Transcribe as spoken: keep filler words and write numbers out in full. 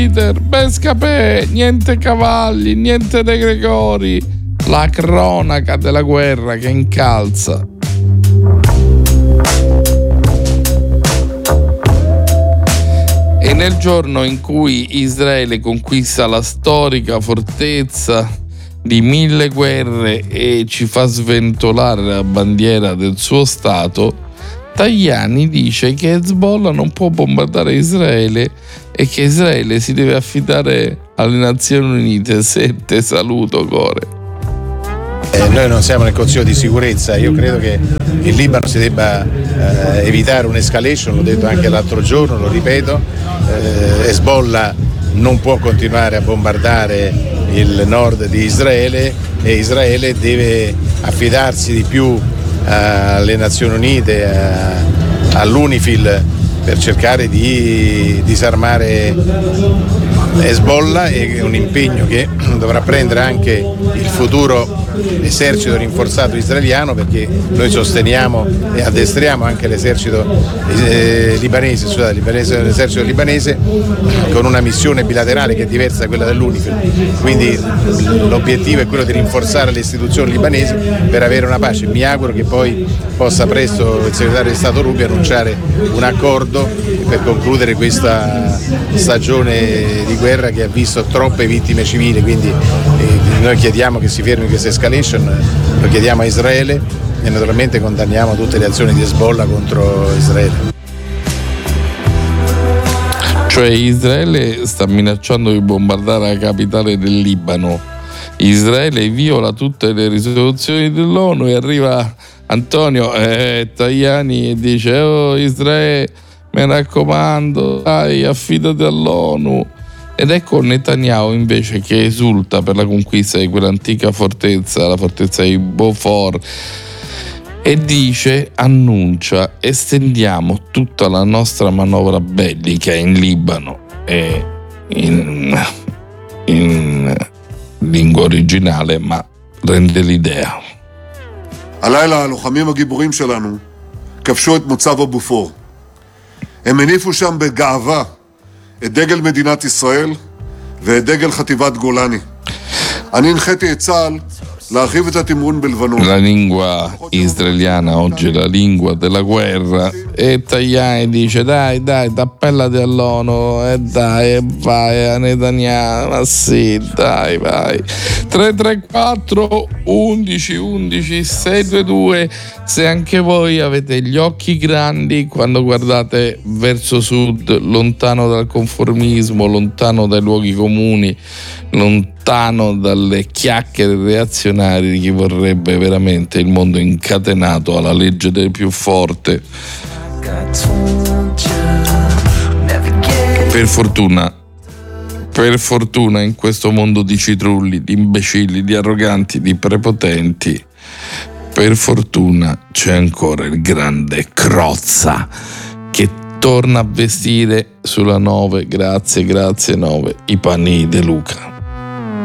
Pescapè, niente cavalli, niente De Gregori, la cronaca della guerra che incalza. E nel giorno in cui Israele conquista la storica fortezza di mille guerre e ci fa sventolare la bandiera del suo Stato, Tajani dice che Hezbollah non può bombardare Israele e che Israele si deve affidare alle Nazioni Unite. Sette, saluto Core. Eh, noi non siamo nel Consiglio di sicurezza, io credo che in Libano si debba eh, evitare un'escalation, l'ho detto anche l'altro giorno, lo ripeto, eh, Hezbollah non può continuare a bombardare il nord di Israele e Israele deve affidarsi di più alle Nazioni Unite, all'UNIFIL per cercare di disarmare Hezbollah. È un impegno che dovrà prendere anche il futuro esercito rinforzato israeliano, perché noi sosteniamo e addestriamo anche l'esercito eh, libanese, scusate, libanese, l'esercito libanese con una missione bilaterale che è diversa da quella dell'UNIFIL, quindi l'obiettivo è quello di rinforzare le istituzioni libanesi per avere una pace. Mi auguro che poi possa presto il segretario di Stato Rubio annunciare un accordo per concludere questa stagione di guerra che ha visto troppe vittime civili, quindi eh, noi chiediamo che si fermi questa escalation, lo chiediamo a Israele e naturalmente condanniamo tutte le azioni di Hezbollah contro Israele. Cioè Israele sta minacciando di bombardare la capitale del Libano, Israele viola tutte le risoluzioni dell'ONU e arriva Antonio eh, Tajani e dice: oh Israele, mi raccomando, dai, affidati all'ONU. Ed ecco Netanyahu invece che esulta per la conquista di quell'antica fortezza, la fortezza di Beaufort, e dice, annuncia: estendiamo tutta la nostra manovra bellica in Libano. E in, in lingua originale, ma rende l'idea. הלילה הלוחמים הגיבורים שלנו כבשו את מוצב הבופור. הם הניפו שם בגאווה את דגל מדינת ישראל ואת דגל חטיבת גולני. אני הנחיתי את צה"ל להרחיב את התמרון בלבנון. La lingua israeliana oggi è la lingua della guerra e Tajani dice: dai dai, t'appellati all'ONU e dai, e vai a Netanyahu, ma sì, dai, vai. Tre tre quattro undici undici sei due due se anche voi avete gli occhi grandi quando guardate verso sud, lontano dal conformismo, lontano dai luoghi comuni, lontano dalle chiacchiere reazionarie di chi vorrebbe veramente il mondo incatenato alla legge del più forte. Per fortuna, per fortuna in questo mondo di citrulli, di imbecilli, di arroganti, di prepotenti, per fortuna c'è ancora il grande Crozza che torna a vestire sulla nove, grazie, grazie nove, i panni di De Luca.